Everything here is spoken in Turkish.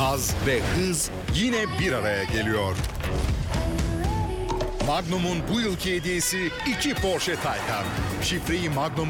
Haz ve hız yine bir araya geliyor. Magnum'un bu yılki hediyesi 2 Porsche Taycan. Şifreyi Magnum